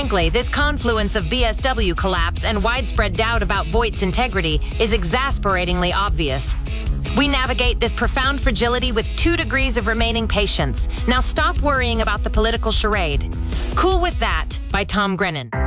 Frankly, this confluence of BSW collapse and widespread doubt about Voight's integrity is exasperatingly obvious. We navigate this profound fragility with 2 degrees of remaining patience. Now stop worrying about the political charade. Cool with That by Tom Grennan.